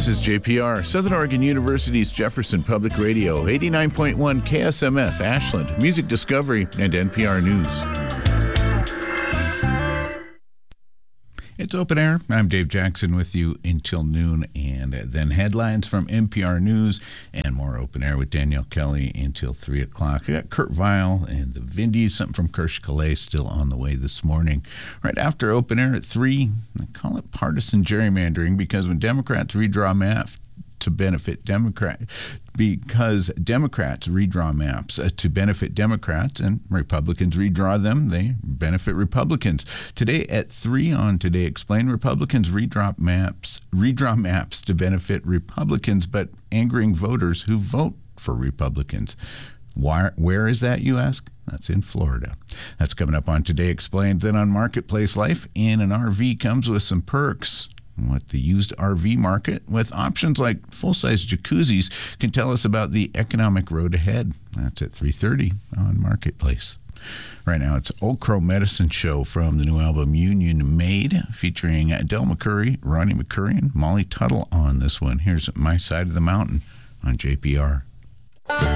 This is JPR, Southern Oregon University's Jefferson Public Radio, 89.1 KSMF, Ashland, Music Discovery, and NPR News. It's Open Air. I'm Dave Jackson with you until noon, and then headlines from NPR News and more Open Air with Danielle Kelly until 3 o'clock. We got Kurt Vile and the Vindies, something from Kirsch Calais still on the way this morning. Right after Open Air at 3, I call it partisan gerrymandering because when Democrats redraw maps to benefit Democrats redraw maps to benefit Democrats and Republicans redraw them, they benefit Republicans. Today at 3 on Today Explained, Republicans redraw maps to benefit Republicans, but angering voters who vote for Republicans. Where is that, you ask? That's in Florida. That's coming up on Today Explained. Then on Marketplace, life in an RV comes with some perks. What the used RV market with options like full-size jacuzzis can tell us about the economic road ahead. That's at 3:30 on Marketplace. Right now, it's Old Crow Medicine Show from the new album Union Made, featuring Del McCoury, Ronnie McCoury, and Molly Tuttle on this one. Here's My Side of the Mountain on JPR.